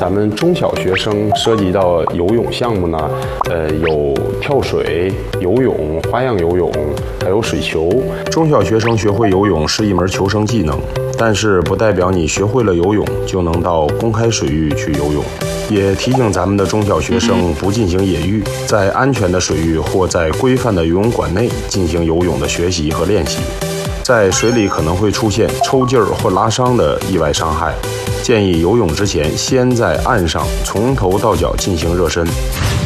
咱们中小学生涉及到游泳项目呢，有跳水、游泳、花样游泳，还有水球。 中小学生学会游泳是一门求生技能，但是不代表你学会了游泳就能到公开水域去游泳。也提醒咱们的中小学生不进行野浴，在安全的水域或在规范的游泳馆内进行游泳的学习和练习。在水里可能会出现抽筋儿或拉伤的意外伤害，建议游泳之前先在岸上从头到脚进行热身。